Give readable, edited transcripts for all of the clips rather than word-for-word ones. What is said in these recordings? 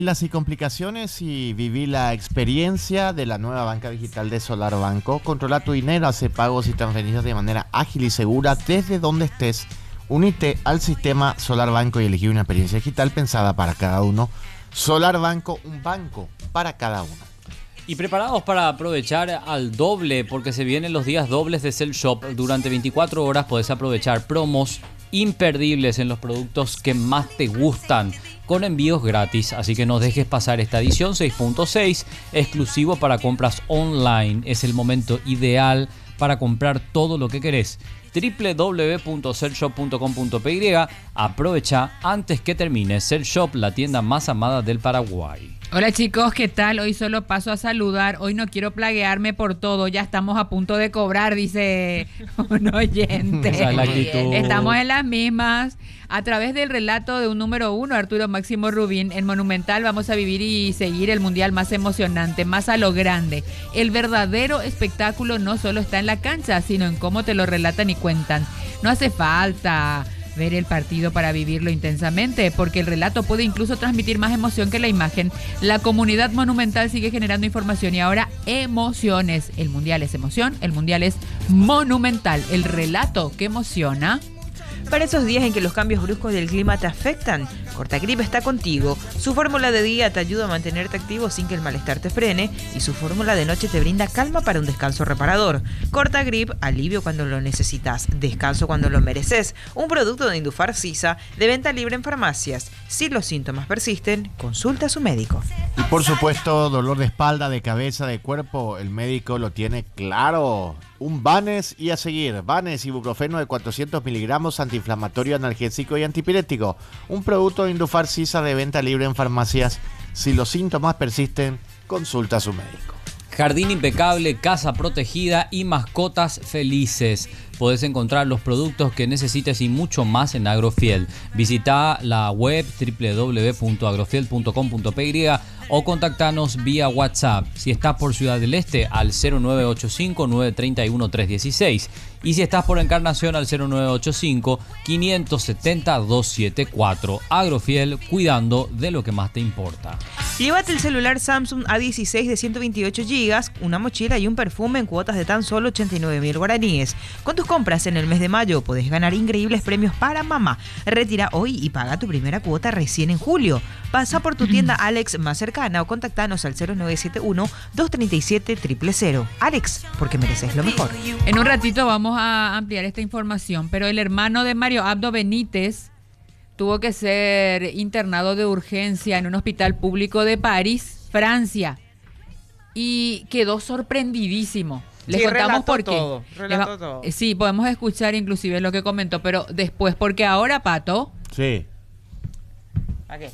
Las y complicaciones y viví la experiencia de la nueva banca digital de Solar Banco. Controla tu dinero, hace pagos y transferencias de manera ágil y segura desde donde estés. Unite al sistema Solar Banco y elegí una experiencia digital pensada para cada uno. Solar Banco, un banco para cada uno. Y preparados para aprovechar al doble, porque se vienen los días dobles de Cell Shop. Durante 24 horas podés aprovechar promos imperdibles en los productos que más te gustan, con envíos gratis, así que no dejes pasar esta edición 6.6, exclusivo para compras online. Es el momento ideal para comprar todo lo que querés. www.cellshop.com.py. Aprovecha antes que termine. Cell Shop, la tienda más amada del Paraguay. Hola chicos, ¿qué tal? Hoy solo paso a saludar. Hoy no quiero plaguearme por todo. Ya estamos a punto de cobrar, dice un oyente. Esa es la actitud. Estamos en las mismas. A través del relato de un número uno, Arturo Máximo Rubín, en Monumental vamos a vivir y seguir el mundial más emocionante, más a lo grande. El verdadero espectáculo no solo está en la cancha, sino en cómo te lo relatan y cuentan. No hace falta ver el partido para vivirlo intensamente, porque el relato puede incluso transmitir más emoción que la imagen. La comunidad Monumental sigue generando información y ahora emociones. El mundial es emoción, el mundial es Monumental. El relato que emociona. Para esos días en que los cambios bruscos del clima te afectan, Cortagrip está contigo. Su fórmula de día te ayuda a mantenerte activo sin que el malestar te frene y su fórmula de noche te brinda calma para un descanso reparador. Cortagrip, alivio cuando lo necesitas, descanso cuando lo mereces. Un producto de Indufar Sisa, de venta libre en farmacias. Si los síntomas persisten, consulta a su médico. Y por supuesto, dolor de espalda, de cabeza, de cuerpo, el médico lo tiene claro. Un Banes y a seguir. Banes, ibuprofeno de 400 miligramos, antiinflamatorio, analgésico y antipirético. Un producto de Indufar Sisa de venta libre en farmacias. Si los síntomas persisten, consulta a su médico. Jardín impecable, casa protegida y mascotas felices. Podés encontrar los productos que necesites y mucho más en Agrofiel. Visita la web www.agrofiel.com.py o contactanos vía WhatsApp. Si estás por Ciudad del Este, al 0985-931-316. Y si estás por Encarnación, al 0985-570-274. Agrofiel, cuidando de lo que más te importa. Llévate el celular Samsung A16 de 128 GB, una mochila y un perfume en cuotas de tan solo 89.000 guaraníes. Con tus compras en el mes de mayo podés ganar increíbles premios para mamá. Retira hoy y paga tu primera cuota recién en julio. Pasa por tu tienda Alex más cercana o contactanos al 0971-237-000. Alex, porque mereces lo mejor. En un ratito vamos a ampliar esta información, pero el hermano de Mario Abdo Benítez tuvo que ser internado de urgencia en un hospital público de París, Francia, y quedó sorprendidísimo. Les contamos por qué. Relató todo. Sí, podemos escuchar inclusive lo que comentó, pero después, porque ahora, Pato... Sí. ¿A qué?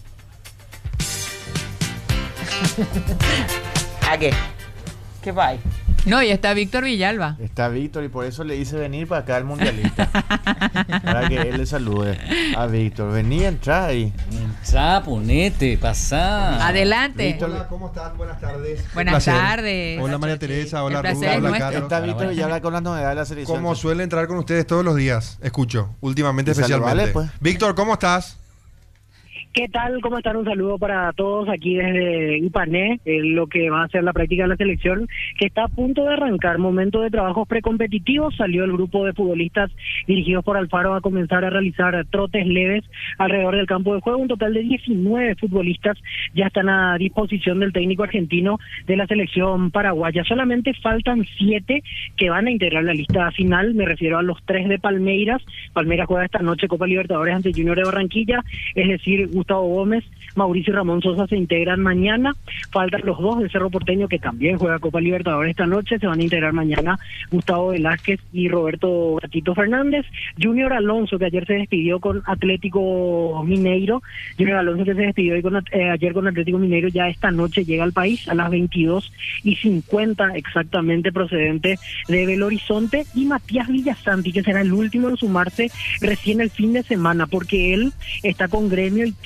¿A qué? ¿Qué va? No, y está Víctor Villalba. Está Víctor y por eso le hice venir para acá al mundialista. Para que él le salude a Víctor. Vení, entrá ahí. Entrá, ponete, pasá. Adelante. Víctor, Hola, ¿cómo están? Buenas tardes. Buenas tardes. Hola María Teresa, hola El placer Ruda, es hola nuestro. Carlos. está Víctor Villalba con las novedades de la selección. Como suele entrar con ustedes todos los días, escucho, últimamente Y especialmente. saludale, pues. Víctor, ¿cómo estás? ¿Qué tal? ¿Cómo están? Un saludo para todos aquí desde Ipané, lo que va a ser la práctica de la selección, que está a punto de arrancar. Momento de trabajos precompetitivos. Salió el grupo de futbolistas dirigidos por Alfaro a comenzar a realizar trotes leves alrededor del campo de juego. Un total de 19 futbolistas ya están a disposición del técnico argentino de la selección paraguaya. Solamente faltan 7 que van a integrar la lista final. Me refiero a los 3 de Palmeiras. Palmeiras juega esta noche Copa Libertadores ante Junior de Barranquilla, es decir, Gustavo Gómez, Mauricio y Ramón Sosa se integran mañana. Faltan los 2 de Cerro Porteño, que también juega Copa Libertadores esta noche. Se van a integrar mañana Gustavo Velázquez y Roberto Gatito Fernández. Junior Alonso, que ayer se despidió con Atlético Mineiro. Junior Alonso, que se despidió ayer con Atlético Mineiro, ya esta noche llega al país a las 22:50 exactamente, procedente de Belo Horizonte. Y Matías Villasanti, que será el último en sumarse recién el fin de semana, porque él está con Gremio y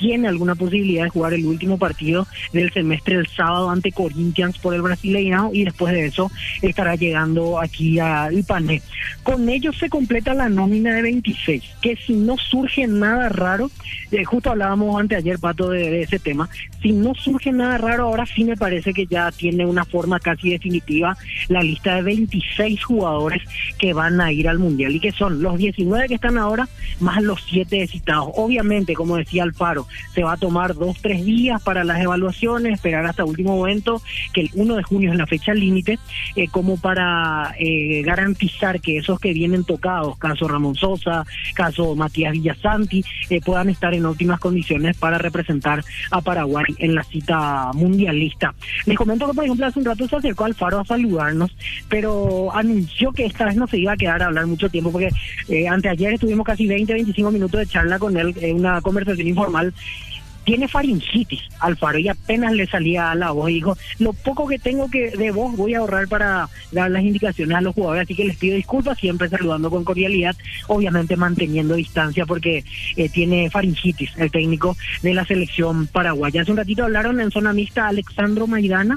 tiene alguna posibilidad de jugar el último partido del semestre el sábado ante Corinthians por el Brasileirão, y después de eso estará llegando aquí a Ipané. Con ellos se completa la nómina de 26, que si no surge nada raro, justo hablábamos anteayer, Pato, de ese tema, si no surge nada raro, ahora sí me parece que ya tiene una forma casi definitiva la lista de 26 jugadores que van a ir al Mundial, y que son los 19 que están ahora, más los 7 citados. Obviamente, como decía Alfaro, se va a tomar 2-3 días para las evaluaciones, esperar hasta último momento, que el 1 de junio es la fecha límite, como para garantizar que esos que vienen tocados, caso Ramón Sosa, caso Matías Villasanti, puedan estar en óptimas condiciones para representar a Paraguay en la cita mundialista. Les comento que, por ejemplo, hace un rato se acercó Alfaro a saludarnos, pero anunció que esta vez no se iba a quedar a hablar mucho tiempo, porque anteayer estuvimos casi 20-25 minutos de charla con él, una conversación informal. Tiene faringitis, Alfaro, y apenas le salía la voz y dijo, lo poco que tengo de voz voy a ahorrar para dar las indicaciones a los jugadores, así que les pido disculpas, siempre saludando con cordialidad, obviamente manteniendo distancia porque tiene faringitis el técnico de la selección paraguaya. Hace un ratito hablaron en zona mixta Alexandro Maidana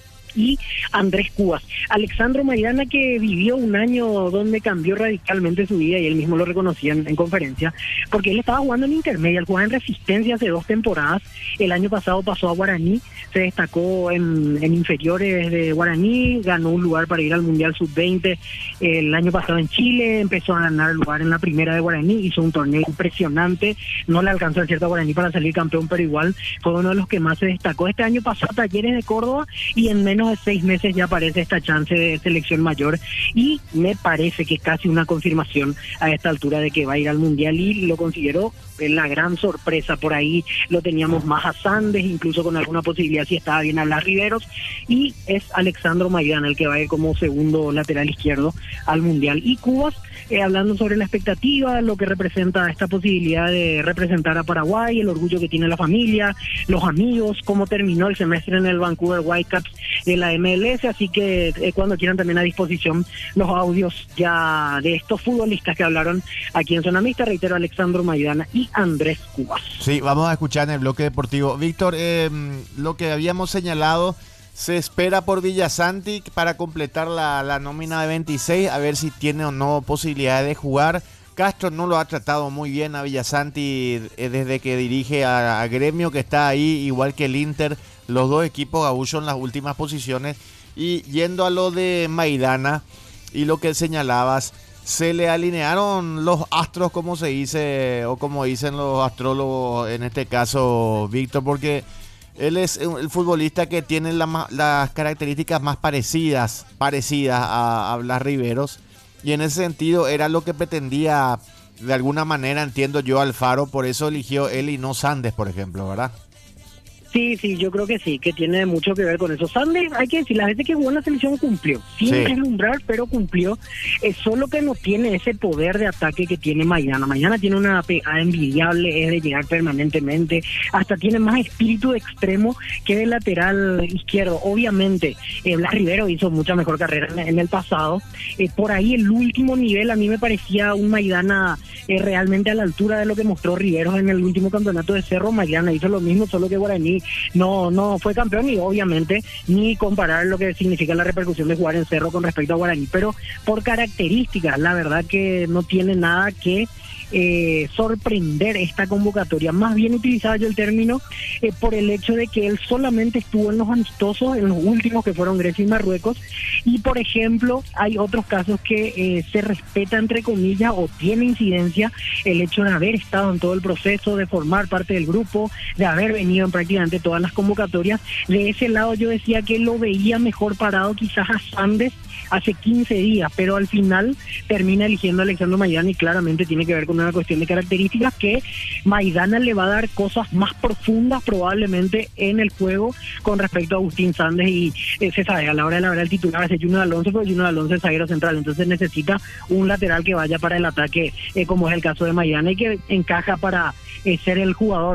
y Andrés Cubas. Alexandro Maidana, que vivió un año donde cambió radicalmente su vida, y él mismo lo reconocía en conferencia, porque él estaba jugando en Intermedia, él jugaba en Resistencia hace 2 temporadas, el año pasado pasó a Guaraní, se destacó en inferiores de Guaraní, ganó un lugar para ir al Mundial Sub-20 el año pasado en Chile, empezó a ganar el lugar en la primera de Guaraní, hizo un torneo impresionante, no le alcanzó el cierto a Guaraní para salir campeón, pero igual fue uno de los que más se destacó. Este año pasó a Talleres de Córdoba, y en menos de 6 meses ya aparece esta chance de selección mayor, y me parece que es casi una confirmación a esta altura de que va a ir al Mundial, y lo considero la gran sorpresa. Por ahí lo teníamos más a Sandes, incluso con alguna posibilidad si estaba bien a Blas Riveros, y es Alexandro Maidana el que va a ir como segundo lateral izquierdo al Mundial. Y Cubas, hablando sobre la expectativa, lo que representa esta posibilidad de representar a Paraguay, el orgullo que tiene la familia, los amigos, cómo terminó el semestre en el Vancouver Whitecaps de la MLS, así que cuando quieran también a disposición los audios ya de estos futbolistas que hablaron aquí en Zona Mixta, reitero, Alexandro Maidana y Andrés Cubas. Sí, vamos a escuchar en el bloque deportivo. Víctor, lo que habíamos señalado, se espera por Villasanti para completar la nómina de 26, a ver si tiene o no posibilidades de jugar. Castro no lo ha tratado muy bien a Villasanti desde que dirige a Gremio, que está ahí, igual que el Inter, los dos equipos gaullos en las últimas posiciones. Y yendo a lo de Maidana y lo que señalabas, se le alinearon los astros, como se dice, o como dicen los astrólogos en este caso, Víctor, porque él es el futbolista que tiene las características más parecidas a Blas Riveros, y en ese sentido era lo que pretendía, de alguna manera, entiendo yo, Alfaro, por eso eligió él y no Sandes, por ejemplo, ¿verdad? Sí, yo creo que sí, que tiene mucho que ver con eso. Sandes, hay que decir, las veces que jugó en la selección cumplió, sin deslumbrar, pero cumplió. Solo que no tiene ese poder de ataque que tiene Maidana. Maidana tiene una pegada envidiable, es de llegar permanentemente, hasta tiene más espíritu de extremo que de lateral izquierdo. Obviamente, Blas Rivero hizo mucha mejor carrera en el pasado. Por ahí el último nivel a mí me parecía un Maidana realmente a la altura de lo que mostró Riveros en el último campeonato de Cerro. Maidana hizo lo mismo, solo que Guaraní no fue campeón, y obviamente ni comparar lo que significa la repercusión de jugar en Cerro con respecto a Guaraní, pero por características, la verdad que no tiene nada que sorprender esta convocatoria. Más bien utilizaba yo el término por el hecho de que él solamente estuvo en los amistosos, en los últimos que fueron Grecia y Marruecos, y por ejemplo hay otros casos que se respeta entre comillas o tiene incidencia el hecho de haber estado en todo el proceso, de formar parte del grupo, de haber venido en prácticamente todas las convocatorias. De ese lado yo decía que lo veía mejor parado quizás a Sandes hace 15 días, pero al final termina eligiendo a Alexandro Maidana, y claramente tiene que ver con una cuestión de características que Maidana le va a dar cosas más profundas probablemente en el juego con respecto a Agustín Sandes, y se sabe, a la hora de la verdad el titular es Junior Alonso, pero Junior Alonso es zaguero central, entonces necesita un lateral que vaya para el ataque, como es el caso de Maidana, y que encaja para ser el jugador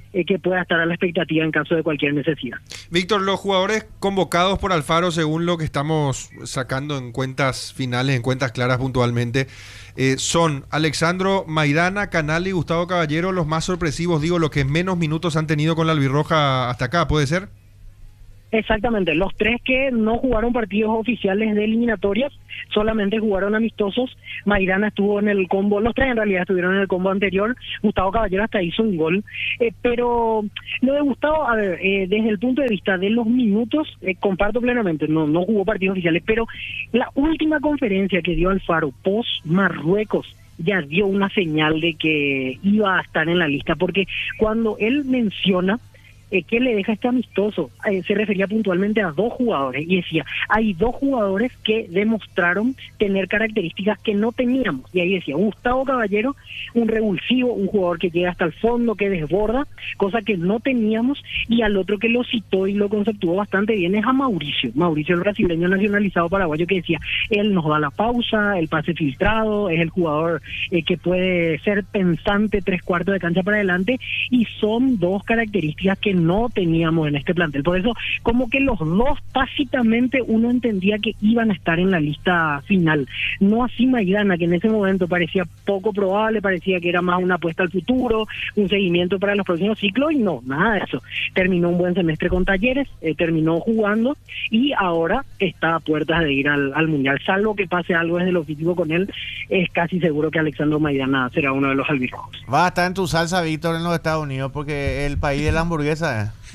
que pueda estar a la expectativa en caso de cualquier necesidad. Víctor, los jugadores convocados por Alfaro, según lo que estamos sacando en cuentas finales, en cuentas claras puntualmente, son Alexandro Maidana, Canal y Gustavo Caballero los más sorpresivos, digo, los que menos minutos han tenido con la albirroja hasta acá, ¿puede ser? Exactamente, los tres que no jugaron partidos oficiales de eliminatorias, solamente jugaron amistosos. Maidana estuvo en el combo, los tres en realidad estuvieron en el combo anterior. Gustavo Caballero hasta hizo un gol, pero lo de Gustavo, a ver, desde el punto de vista de los minutos, comparto plenamente, no jugó partidos oficiales, pero la última conferencia que dio Alfaro post Marruecos ya dio una señal de que iba a estar en la lista, porque cuando él menciona ¿qué le deja este amistoso? Se refería puntualmente a dos jugadores y decía, hay dos jugadores que demostraron tener características que no teníamos. Y ahí decía, Gustavo Caballero, un revulsivo, un jugador que llega hasta el fondo, que desborda, cosa que no teníamos, y al otro que lo citó y lo conceptuó bastante bien es a Mauricio. Mauricio, el brasileño nacionalizado paraguayo, que decía, él nos da la pausa, el pase filtrado, es el jugador que puede ser pensante 3/4 de cancha para adelante, y son dos características que no teníamos en este plantel. Por eso, como que los dos tácitamente uno entendía que iban a estar en la lista final. No así Maidana, que en ese momento parecía poco probable, parecía que era más una apuesta al futuro, un seguimiento para los próximos ciclos, y no, nada de eso. Terminó un buen semestre con Talleres, terminó jugando, y ahora está a puertas de ir al Mundial. Salvo que pase algo desde lo físico con él, es casi seguro que Alexandro Maidana será uno de los albirrojos. Va a estar en tu salsa, Víctor, en los Estados Unidos, porque el país de la hamburguesa.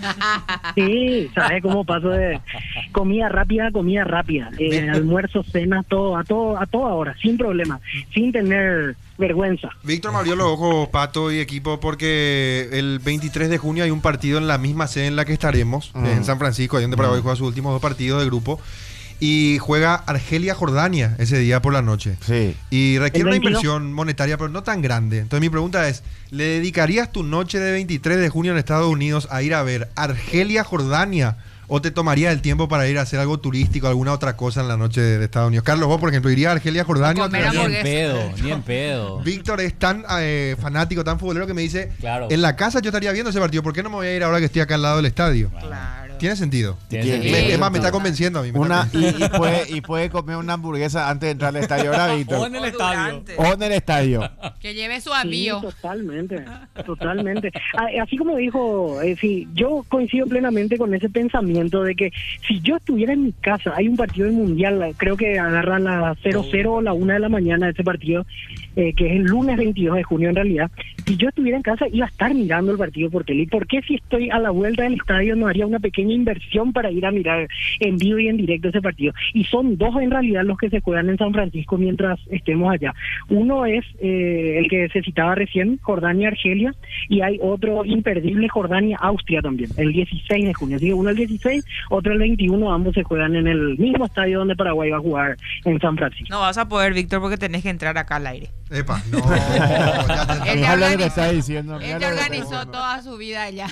Sí, ¿sabes cómo paso de comida rápida a comida rápida? Almuerzo, cena, todo, a toda hora, sin problema, sin tener vergüenza. Víctor me abrió los ojos, Pato y equipo, porque el 23 de junio hay un partido en la misma sede en la que estaremos, en San Francisco, ahí donde Paraguay juega sus últimos 2 partidos de grupo. Y juega Argelia-Jordania ese día por la noche. Sí. Y requiere una inversión monetaria, pero no tan grande. Entonces mi pregunta es, ¿le dedicarías tu noche de 23 de junio en Estados Unidos a ir a ver Argelia-Jordania? ¿O te tomaría el tiempo para ir a hacer algo turístico, alguna otra cosa en la noche de Estados Unidos? Carlos, vos, por ejemplo, ¿irías a Argelia-Jordania? Ni en pedo. Víctor es tan fanático, tan futbolero que me dice, claro, en la casa yo estaría viendo ese partido, ¿por qué no me voy a ir ahora que estoy acá al lado del estadio? Claro. ¿Tiene sentido? Tiene Es más, me está convenciendo a mí. Y puede comer una hamburguesa antes de entrar al estadio, ¿verdad, Víctor? O en el estadio. O en el estadio. Que lleve su Sí, avío. totalmente. Así como dijo, sí, yo coincido plenamente con ese pensamiento de que si yo estuviera en mi casa, hay un partido del Mundial, creo que agarra a las 00 o la 1 de la mañana ese partido, que es el lunes 22 de junio en realidad. Si yo estuviera en casa, iba a estar mirando el partido por tele. ¿Y por qué si estoy a la vuelta del estadio no haría una pequeña inversión para ir a mirar en vivo y en directo ese partido? Y son dos en realidad los que se juegan en San Francisco mientras estemos allá. Uno es el que se citaba recién, Jordania-Argelia, y hay otro imperdible, Jordania-Austria también, el 16 de junio. Así que uno el 16, otro el 21, ambos se juegan en el mismo estadio donde Paraguay va a jugar en San Francisco. No vas a poder, Víctor, porque tenés que entrar acá al aire. Epa, no. Él Mira lo que te organizó- está diciendo. Él te organizó toda su vida allá.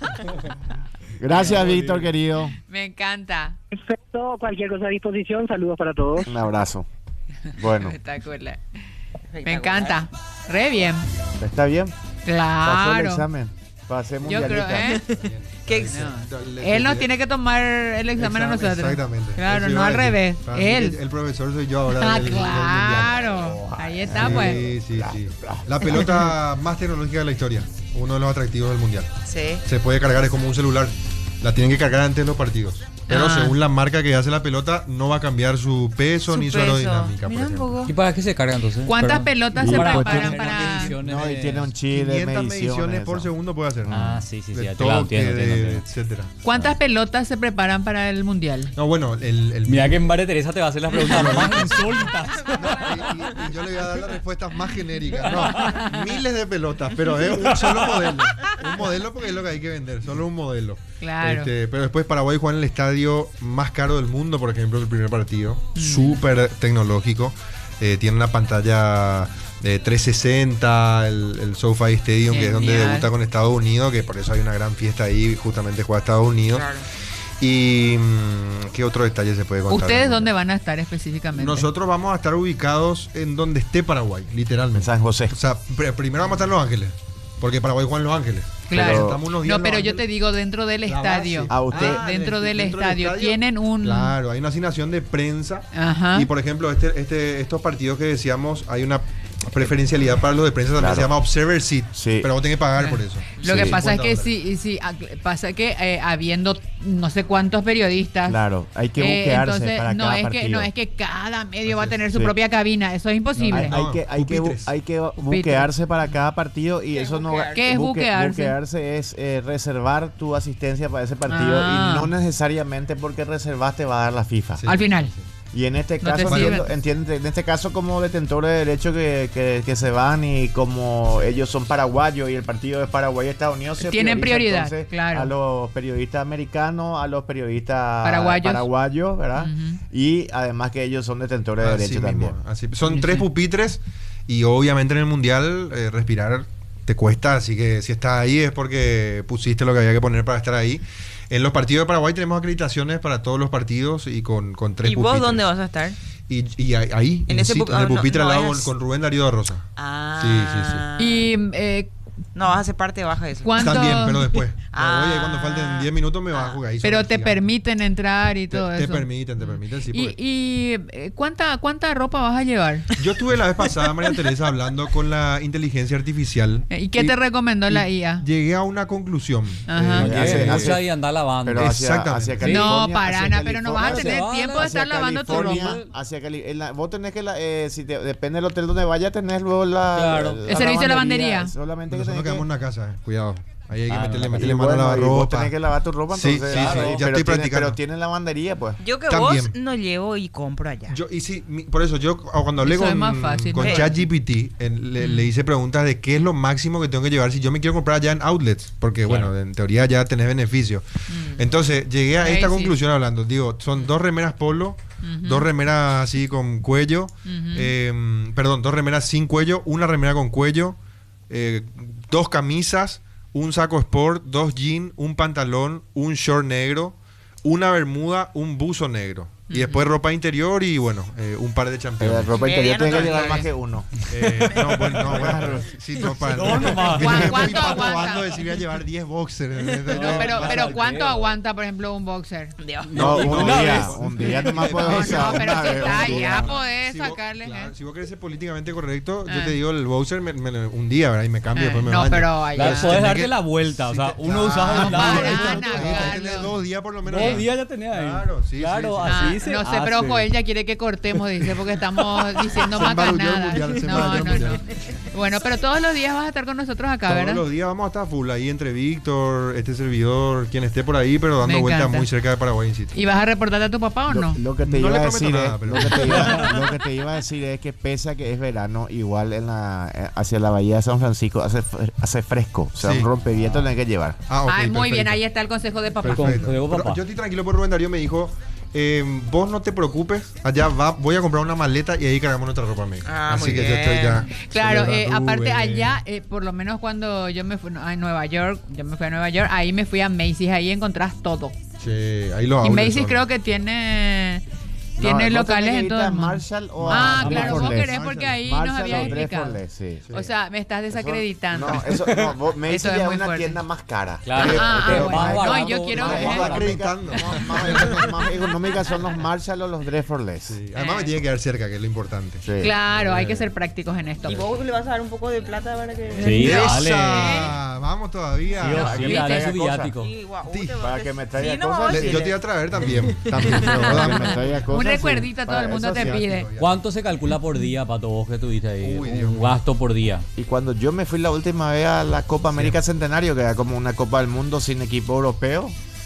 Gracias, Víctor, querido. Me encanta. Perfecto, cualquier cosa a disposición, saludos para todos. Un abrazo. Bueno, Espectacular. Me encanta. Re bien. ¿está bien? Pasó el Claro. examen. Pasé Yo creo, mundialista. ¿Qué? Él nos tiene que tomar el examen a nosotros. Exactamente. Claro, Eso no iba a al decir. revés. Para mí Él. El profesor soy yo ahora. Ah, del claro. Ahí está, pues. Sí. La pelota más tecnológica de la historia. Uno de los atractivos del mundial. Sí. Se puede cargar, es como un celular. La tienen que cargar antes de los partidos. Pero Ah. según la marca que hace la pelota, no va a cambiar su peso ni su peso. aerodinámica, por Mira un ejemplo. poco. ¿Y para qué se carga entonces? ¿Cuántas Perdón. pelotas se Para- preparan tener para...? mediciones No, y de- tiene un chip de 500 mediciones por eso. segundo puede hacer. Ah, sí, De ya te toque, entiendo. etcétera. ¿Cuántas pelotas se preparan para el Mundial? No, bueno, el Mira que en María Teresa te va a hacer las preguntas más insólitas. y yo le voy a dar las respuestas más genéricas. No, miles de pelotas, pero es un solo modelo. Un modelo porque es lo que hay que vender, solo un modelo. Claro. Pero después Paraguay juega en el estadio más caro del mundo, por ejemplo, el primer partido. Súper tecnológico. Tiene una pantalla de 360, el SoFi Stadium, que es donde Genial. debuta con Estados Unidos, que por eso hay una gran fiesta ahí, justamente juega Estados Unidos. Claro. Y ¿qué otro detalle se puede contar? ¿Ustedes dónde van a estar específicamente? Nosotros vamos a estar ubicados en donde esté Paraguay, En literalmente. San José. O sea, primero vamos a estar en Los Ángeles. Porque Paraguay juega en Los Ángeles. Claro. Estamos unos días No, en pero Los yo te Ángeles. digo dentro del estadio. Ah, usted- Dentro del del estadio. Tienen un... Claro, hay una asignación de prensa. Ajá. Y por ejemplo, estos partidos que decíamos, hay una preferencialidad para los de prensa, también Claro. se llama Observer Seat. Sí. Pero vos tenés que pagar por eso. Lo que Sí. pasa es que $50. pasa que habiendo no sé cuántos periodistas. Claro, hay que buquearse entonces, para no cada es partido. que no es que cada medio va a tener su Sí. propia cabina, eso es imposible. No, Hay que Pupitres. buquearse para cada partido y eso no ¿Qué es buquearse? buquearse es reservar tu asistencia para ese partido Ah. y no necesariamente porque reservaste va a dar la FIFA. Sí. Al final. Y en este No te caso, sirve. en este caso como detentores de derecho que se van y como ellos son paraguayos y el partido es Paraguay-Estados Unidos, se Tienen prioriza prioridad, entonces claro. a los periodistas americanos, a los periodistas Paraguayos. ¿verdad? Ujú. Y además que ellos son detentores de Así derecho mismo, también. así. Son Sí, 3 sí. pupitres y obviamente en el Mundial respirar te cuesta, así que si estás ahí es porque pusiste lo que había que poner para estar ahí. En los partidos de Paraguay tenemos acreditaciones para todos los partidos y con 3 ¿Y pupitres. vos dónde vas a estar? Y ahí, En in ese situ, pu- en el no, pupitre no al lado vayas- con Rubén Darío de Rosa. Ah. Sí. Y No, vas a ser parte baja de eso. ¿cuánto? También, pero después. Me Ah. voy ahí cuando falten 10 minutos me vas a jugar ahí. Pero sobre te gigante. permiten entrar y todo Te eso. permiten, sí. porque- ¿Cuánta ropa vas a llevar? Yo estuve la vez pasada, María Teresa, hablando con la inteligencia artificial. ¿Y qué te recomendó la IA? Llegué a una conclusión. Ajá. Mucha y anda lavando. Pero hacia Exactamente. California, No, para hacia nada, pero no vas a California, tener hacia- tiempo de hacia estar lavando tu California, ropa. vos tenés que, si depende del hotel donde vayas, tenés luego la... Claro. la El servicio de lavandería. Solamente que Nosotros nos tenés quedamos en una casa, cuidado. Ahí hay que Ah, meterle, no, meterle y mano a bueno, la y vos ropa. tenés que lavar tu ropa, Sí, entonces... sí, sí, pero ya estoy practicando. Pero tienen lavandería, pues. Yo que También. vos no llevo y compro allá. Y sí, por eso yo cuando hablé Eso es con, más fácil. con Sí. ChatGPT, le hice preguntas de qué es lo máximo que tengo que llevar si yo me quiero comprar allá en outlets, porque Claro. bueno, en teoría ya tenés beneficio. Entonces llegué a Sí, esta sí. conclusión hablando, digo, son 2 remeras polo, 2 remeras así con cuello, perdón, 2 remeras sin cuello, 1 remera con cuello, 2 camisas, un saco sport, 2 jeans, un pantalón, un short negro, una bermuda, un buzo negro. Y después ropa interior y bueno, un par de Pero championes. ropa interior Mediano tienes que llevar también. más que uno. Bueno, sí, no para. No, nomás. ¿Cuánto aguanta? Probando decir voy a llevar 10 boxers. Pero ¿cuánto aguanta, por ejemplo, un boxer? Dios. No, una vez. un día nomás puedes No, usar. pero una si vez, está un día. allá, podés Si vos, sacarle. claro, si vos querés ser políticamente correcto, yo Ah. te digo el boxer un día, ¿verdad? Y me cambio, después me No, baño. pero allá. Podés tenés darte que- la vuelta. O sea, Sí, uno usaba no, un lado. para otro nada, otro. Tenés que Carlos. tener 2 días por lo menos. 2 días ya tenés ahí. Claro, sí, Claro, sí, sí. así Ah, se no sé, pero hace. Joel ya quiere que cortemos, dice, porque estamos diciendo Se embarulló el macanadas. mundial, se No, embarulló el no, no. mundial. Bueno, pero todos los días vas a estar con nosotros acá, Todos ¿verdad? los días vamos a estar full ahí entre Víctor, este servidor, quien esté por ahí, pero dando Me vueltas encanta. muy cerca de Paraguay City. ¿Y vas a reportarte a tu papá o no? Lo que te No iba le a prometo decir nada, es, pero- lo que te iba a decir es que pese a que es verano, igual hacia la bahía de San Francisco hace fresco, o sea, Sí. un rompeviento tenés que llevar. Ah, ok, Ay, muy bien, perfecto. ahí está el consejo de papá. Perfecto. Con Diego Pero Papá. yo estoy tranquilo por Rubén Darío me dijo, vos no te preocupes, allá voy a comprar una maleta y ahí cargamos nuestra ropa, me dijo. Ah, Así muy que yo estoy ya. bien. Claro, celebrando, aparte Rubén. allá, por lo menos cuando yo me fui a Nueva York, ahí me fui a Macy's, ahí encontrás todo. Sí, ahí lo Y hago. Macy's creo que tiene locales en todo el mundo. Marshall o a Ah, claro, vos Dreyfus querés porque ahí Marshall nos habías o explicado. Dreyfus, sí. O sea, me estás desacreditando. No, eso no, Macy's Eso es ya es muy una fuerte. tienda más cara. Claro. Bueno, más no, barato, y yo quiero más que- Más barato. acreditando. más económicas son los Marshall o los Dreyfus. Sí, además me tiene que quedar cerca, que es lo importante. Sí. Claro, hay que ser prácticos en esto. ¿Y vos le vas a dar un poco de plata para que...? Sí, dale. ¡Esa! Vamos todavía. Sí o sí, que dale traiga su cosas. viático. Sí, guau, Sí, te para vas a- que me traiga Sí, no, cosas, vamos a Yo te decirle. iba a traer también. pero Para que me dame- traiga cosas, Un sí. recuerdito, todo Para el mundo eso te sí. pide. ¿Cuánto se calcula por día, Pato, vos que tuviste ahí? Uy, Dios Un mío. gasto por día. Y cuando yo me fui la última vez a la Copa América Centenario, que era como una Copa del Mundo sin equipo europeo,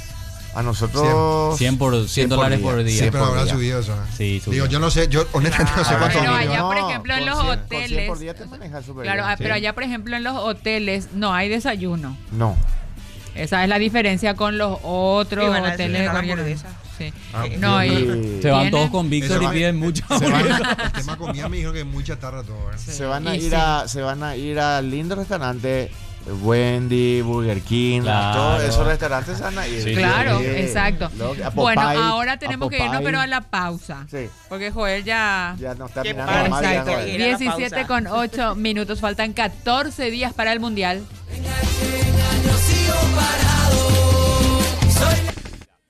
a nosotros... 100 $100 por día. Sí, Cien pero por habrá día. subido eso. ¿eh? Sí, subió. Digo, yo no sé, yo honestamente no sé Claro, cuánto pero vivió. allá, por ejemplo, en los con 100 hoteles- por día te manejas súper Claro, bien. pero allá, por ejemplo, en los hoteles no hay desayuno. No. Esa es la diferencia con los otros Sí, van a hoteles de desayunar cualquier. hamburguesa. Sí. Ah, No, sí. y Se van tienen- todos con Víctor Eso y va- piden mucho. El tema comida me dijo que es muy chatarra todo. ¿eh? Se van a Y ir sí. se van a ir a lindos restaurantes Wendy, Burger King, Claro. todos esos restaurantes van a ir. Sí, Claro, sí. exacto. A Bueno, Popeye, ahora tenemos que irnos, Popeye. pero a la pausa. Sí. Porque Joel ya... Ya no está Qué mirando padre, más bien, Exacto. Joel. Ir a la 17:08 minutos. Faltan 14 días para el Mundial.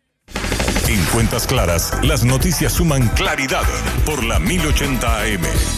En Cuentas Claras, las noticias suman claridad por la 1080 AM.